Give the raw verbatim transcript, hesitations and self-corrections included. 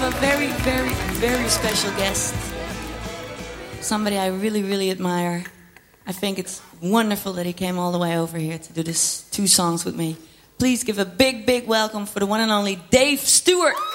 a very, very, very special guest. Somebody I really, really admire. I think it's wonderful that he came all the way over here to do this two songs with me. Please give a big, big welcome for the one and only Dave Stewart.